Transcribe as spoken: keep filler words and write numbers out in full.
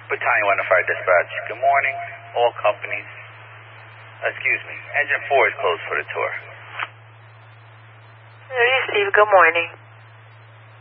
Battalion one Fire Dispatch. Good morning. All companies. Excuse me. Engine four is closed for the tour. Steve, good morning.